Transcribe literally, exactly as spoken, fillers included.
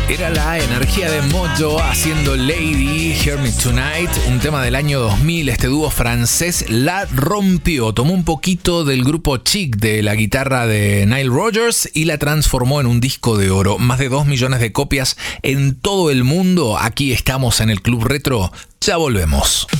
Era la energía de Mojo haciendo Lady, Hear Me Tonight, un tema del año dos mil. Este dúo francés la rompió, tomó un poquito del grupo Chic de la guitarra de Nile Rodgers y la transformó en un disco de oro. Más de dos millones de copias en todo el mundo. Aquí estamos en el Club Retro, ya volvemos.